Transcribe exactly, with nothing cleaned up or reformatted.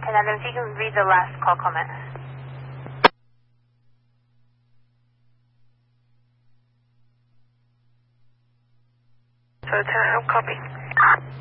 And Adam, if you can read the last call comment. So ten, copy.